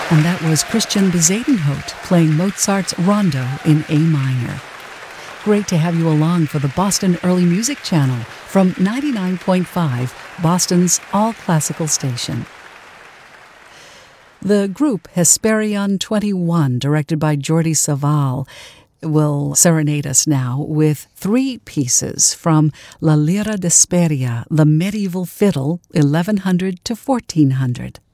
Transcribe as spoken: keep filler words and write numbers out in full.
And that was Christian Bezuidenhout playing Mozart's Rondo in A minor. Great to have you along for the Boston Early Music Channel from ninety-nine point five, Boston's all-classical station. The group Hesperion twenty-one, directed by Jordi Savall, will serenade us now with three pieces from La Lira d'Hesperia, the medieval fiddle, eleven hundred to fourteen hundred.